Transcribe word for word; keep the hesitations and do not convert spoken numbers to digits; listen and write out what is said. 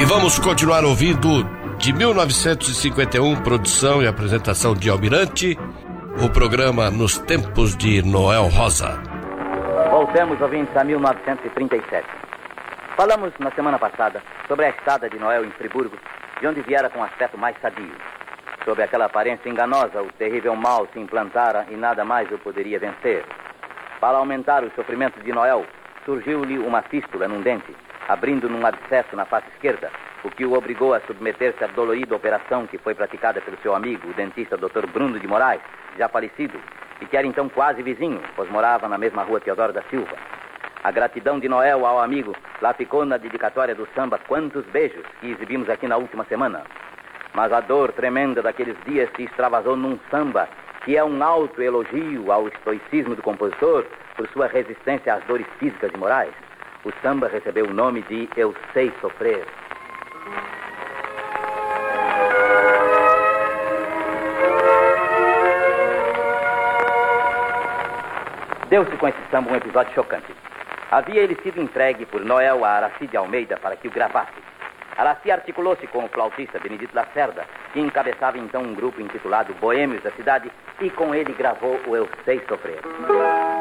E vamos continuar ouvindo de mil novecentos e cinquenta e um, produção e apresentação de Almirante, o programa Nos Tempos de Noel Rosa. Voltemos, ouvintes, a mil novecentos e trinta e sete. Falamos na semana passada sobre a estada de Noel em Friburgo, de onde viera com aspecto mais sadio. Sob aquela aparência enganosa, o terrível mal se implantara e nada mais o poderia vencer. Para aumentar os sofrimentos de Noel, surgiu-lhe uma fístula num dente, abrindo num abscesso na face esquerda, o que o obrigou a submeter-se à dolorida operação que foi praticada pelo seu amigo, o dentista doutor Bruno de Moraes, já falecido, e que era então quase vizinho, pois morava na mesma rua Teodoro da Silva. A gratidão de Noel ao amigo lá ficou na dedicatória do samba Quantos Beijos, que exibimos aqui na última semana. Mas a dor tremenda daqueles dias se extravasou num samba que é um autoelogio ao estoicismo do compositor por sua resistência às dores físicas de Moraes. O samba recebeu o nome de Eu Sei Sofrer. Deu-se com esse samba um episódio chocante. Havia ele sido entregue por Noel a Araci de Almeida para que o gravasse. Araci articulou-se com o flautista Benedito Lacerda, que encabeçava então um grupo intitulado Boêmios da Cidade, e com ele gravou o Eu Sei Sofrer.